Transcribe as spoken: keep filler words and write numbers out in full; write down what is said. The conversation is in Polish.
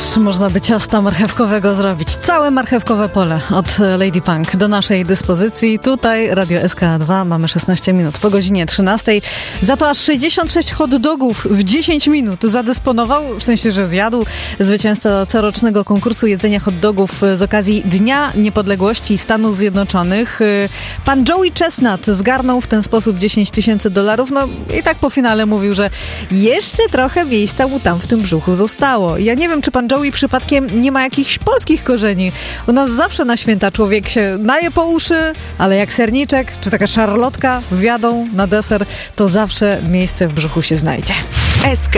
można by ciasta marchewkowego zrobić. Całe marchewkowe pole od Lady Punk do naszej dyspozycji. Tutaj Radio S K dwa, mamy szesnaście minut po godzinie trzynastej. Za to aż sześćdziesiąt sześć hot dogów w dziesięć minut zadysponował, w sensie, że zjadł zwycięzca corocznego konkursu jedzenia hot dogów z okazji Dnia Niepodległości Stanów Zjednoczonych. Pan Joey Chestnut zgarnął w ten sposób dziesięć tysięcy dolarów. No i tak po finale mówił, że jeszcze trochę miejsca mu tam w tym brzuchu zostało. Ja nie wiem, czy pan Joey przypadkiem nie ma jakichś polskich korzeni. U nas zawsze na święta człowiek się naje po uszy, ale jak serniczek, czy taka szarlotka wjadą na deser, to zawsze miejsce w brzuchu się znajdzie. S K